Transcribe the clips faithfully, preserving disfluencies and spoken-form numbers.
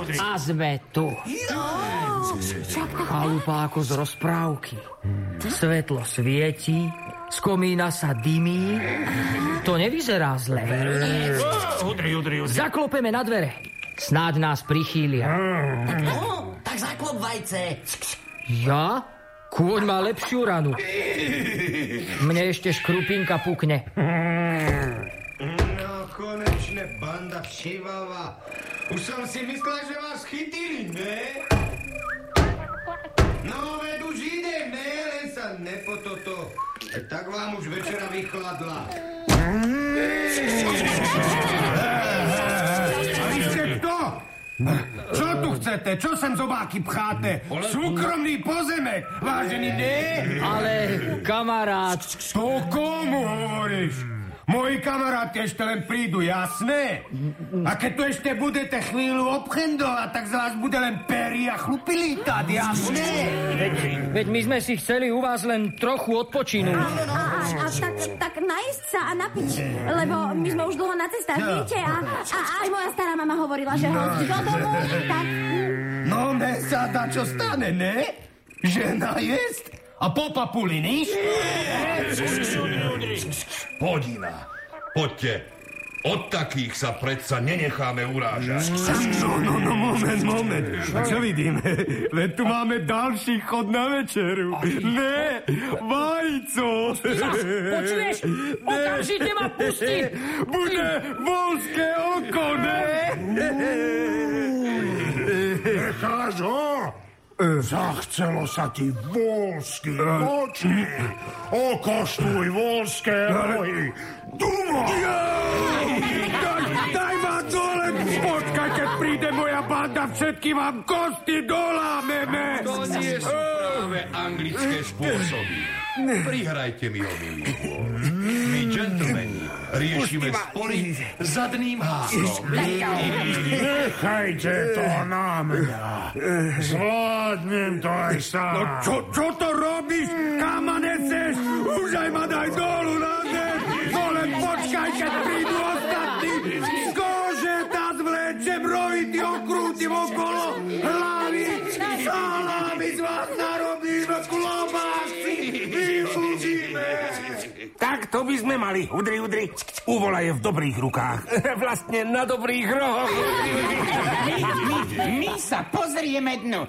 A sme tu. Chalupa ako z rozprávky. Svetlo svieti, z komína sa dymí. To nevyzerá zle. Zaklopeme na dvere. Snáď nás prichýlia. No, tak zaklop, Vajce. Ja? Kôň má lepšiu ranu. Mne ešte škrupinka pukne. No, konečne banda všivava. Už som si myslel, že vás chytili, ne? No, veď už idem, ne? Len sa nepototo. Tak vám už večera vychladla. A vy ste kto? Čo tu chcete? Čo sem zobáky pcháte? Súkromný pozemek, vážený, ne? Ale, kamarát... To komu hovoríš? Moji kamaráti ešte len prídu, jasné? A keď tu ešte budete chvíľu obchendovať, tak z vás bude len pery a chlupilítať, jasné? Veď, veď my sme si chceli u vás len trochu odpočinúť. A, a, a tak, tak najesť sa a napiť, lebo my sme už dlho na cestách, viete? A, a aj moja stará mama hovorila, že hoď do domu, tak... No, ne sa dá, čo stane, ne? Že najesť? A po papuliny? Podina, poďte. Od takých sa predsa nenecháme urážať. No, no, no, moment, moment. A čo vidíme? Veď tu máme ďalší chod na večeru. Ne, vajco. Počuješ? Okamžite ma pusti. Bude voľské oko, ne? Necháš ho? Zachcelo sa ti voľský oči. Okoštuj voľské rohy. Dumo! Daj, daj ma dole! Počkaj, keď príde moja banda, všetky vám kosti dolámeme! To nie sú práve anglické spôsoby. Prihrajte mi o milú. My, gentlemani, riešime spory zadným hákom. Nechajte to na mňa. Zvládnem to aj sám. No čo, čo to robíš? Kam ma neseš? Už aj ma daj dolu na zem. No len počkaj, keď prídu ostatní. Z kože tá zvlečem rohy, ty okrútim okolo hlavy. Salámy z vás narobíme, klobásy. Využíme. Tak to by sme mali. Udri, udri. Uvola je v dobrých rukách. Vlastne na dobrých rohoch. My, my, my sa pozrieme dnu.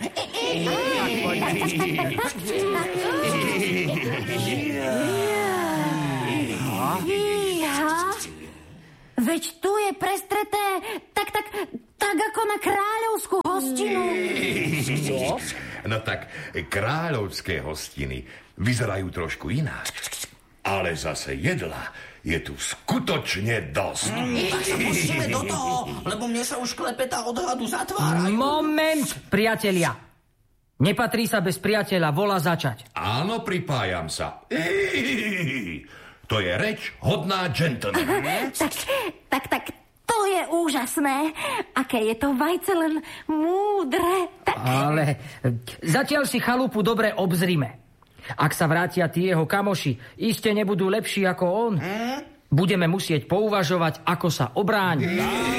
Iha. Veď tu je prestreté tak, tak, tak ako na kráľovskú hostinu. No tak, kráľovské hostiny vyzerajú trošku inak. Ale zase jedla je tu skutočne dosť. Tak sa pustíme do toho, lebo mne sa už klepetá od hladu zatvárajú. Moment, priatelia. Nepatrí sa bez priateľa vola začať. Áno, pripájam sa. To je reč hodná gentlemana. tak, tak, tak, to je úžasné. Aké je to vajce len múdre. Tak... Ale zatiaľ si chalupu dobre obzrime. Ak sa vrátia tí jeho kamoši, iste nebudú lepší ako on. Budeme musieť pouvažovať, ako sa obrániť.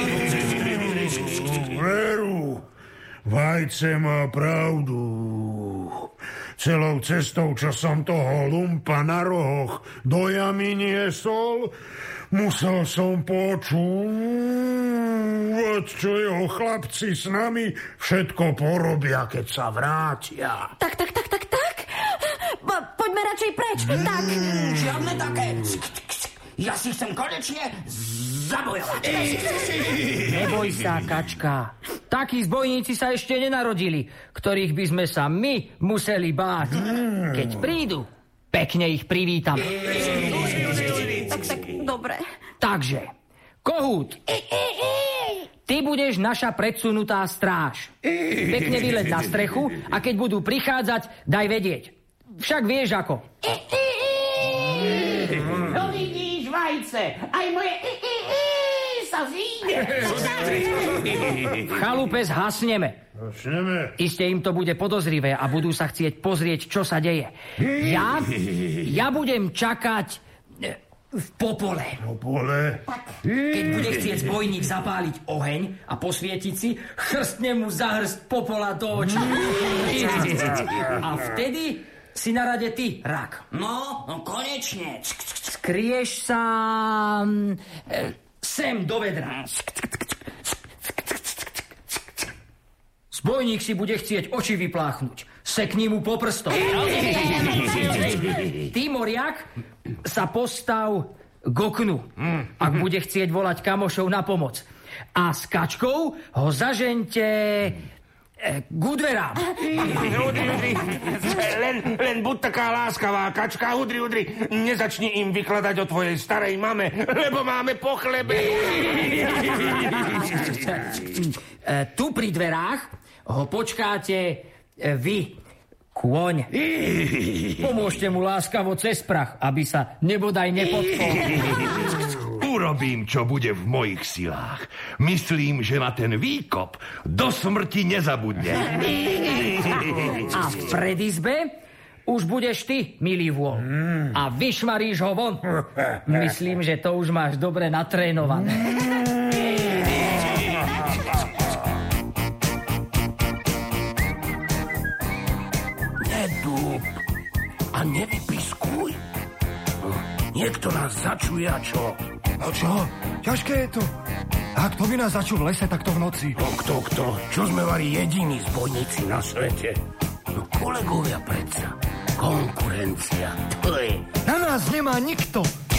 Veru, vajce má pravdu. Celou cestou, čo som toho lumpa na rohoch do jamy niesol, musel som počúvať, čo jeho chlapci s nami všetko porobia, keď sa vrátia. Tak, tak, tak, tak, tak. Po- poďme radšej preč. Tak. Žiadne také. Ja si chcem konečne zabojovať. Neboj sa, kačka. Takí zbojníci sa ešte nenarodili, ktorých by sme sa my museli báť. Keď prídu, pekne ich privítame. Tak, tak, dobre. Takže, Kohút, ty budeš naša predsunutá stráž. Pekne vyleď na strechu a keď budú prichádzať, daj vedieť. Však vieš ako. No vidíš, vajce, aj moje sa zíde. V chalupe zhasneme. Začneme. Iste im to bude podozrivé a budú sa chcieť pozrieť, čo sa deje. Ja, ja budem čakať v popole. Popole? Keď bude chcieť zbojník zapáliť oheň a posvietiť si, chrstne mu za hrst popola do očí. A vtedy si na rade ty, rak. No, no konečne. Skrieš sa e, sem do vedra. Zbojník si bude chcieť oči vypláchnuť. Sekni mu po prstom. Ty, moriak, sa postav k oknu, ak bude chcieť volať kamošov na pomoc. A s kačkou ho zažente e, k dverám. Udri, udri. Len, len buď taká láskavá, kačka, udri, udri. Nezačni im vykladať o tvojej starej mame, lebo máme po chlebe. E, tu pri dverách ho počkáte e, vy, kôň. Pomôžte mu láskavo cez prach, aby sa nebodaj nepotkol. Urobím, čo bude v mojich silách. Myslím, že na ten výkop do smrti nezabudne. A v predizbe už budeš ty, milý vôľ. A vyšmaríš ho von. Myslím, že to už máš dobre natrénované. Nedúb a nevypiskuj. Niekto nás začuje a čo? No čo? Ťažké je to. Ak to by nás začul v lese, tak to v noci. No kto, kto? Čo sme mali jediní zbojníci na svete? No kolegovia predsa. Konkurencia. To je... Na nás nemá nikto.